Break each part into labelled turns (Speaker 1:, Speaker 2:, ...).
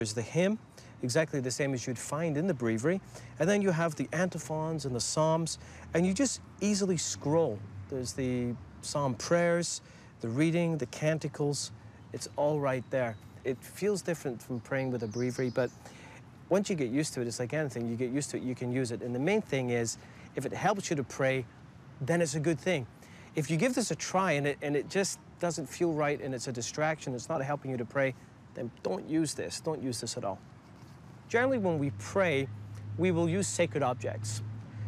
Speaker 1: There's the hymn, exactly the same as you'd find in the breviary. And then you have the antiphons and the psalms, and you just easily scroll. There's the psalm prayers, the reading, the canticles. It's all right there. It feels different from praying with a breviary, but once you get used to it, it's like anything. You get used to it, you can use it. And the main thing is, if it helps you to pray, then it's a good thing. If you give this a try and it just doesn't feel right and it's a distraction, it's not helping you to pray, then don't use this. Don't use this at all. Generally, when we pray, we will use sacred objects,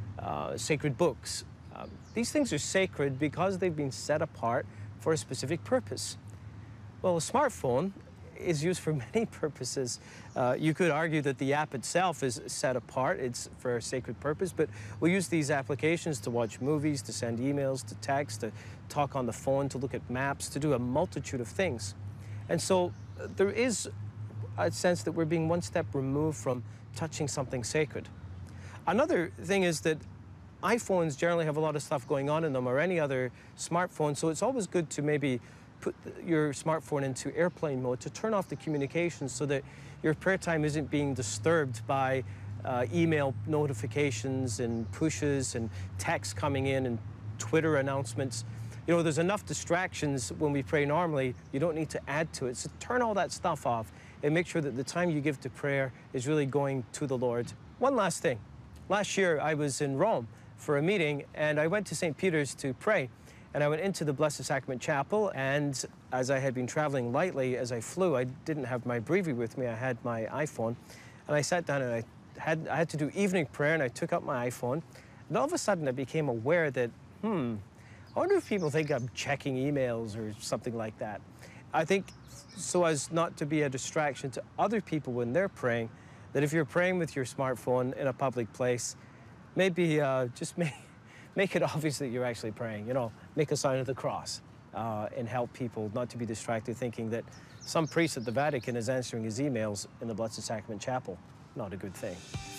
Speaker 1: sacred books. These things are sacred because they've been set apart for a specific purpose. Well, a smartphone is used for many purposes. You could argue that the app itself is set apart. It's for a sacred purpose, but we use these applications to watch movies, to send emails, to text, to talk on the phone, to look at maps, to do a multitude of things. And so there is a sense that we're being one step removed from touching something sacred. Another thing is that iPhones generally have a lot of stuff going on in them, or any other smartphone, so it's always good to maybe put your smartphone into airplane mode to turn off the communications so that your prayer time isn't being disturbed by email notifications and pushes and texts coming in and Twitter announcements. You know, there's enough distractions when we pray normally. You don't need to add to it. So turn all that stuff off and make sure that the time you give to prayer is really going to the Lord. One last thing. Last year, I was in Rome for a meeting, and I went to St. Peter's to pray. And I went into the Blessed Sacrament Chapel, and as I had been traveling lightly as I flew, I didn't have my breviary with me. I had my iPhone. And I sat down and I had to do evening prayer, and I took up my iPhone. And all of a sudden, I became aware that, I wonder if people think I'm checking emails or something like that. I think so as not to be a distraction to other people when they're praying, that if you're praying with your smartphone in a public place, maybe just make it obvious that you're actually praying, you know, make a sign of the cross and help people not to be distracted thinking that some priest at the Vatican is answering his emails in the Blessed Sacrament Chapel. Not a good thing.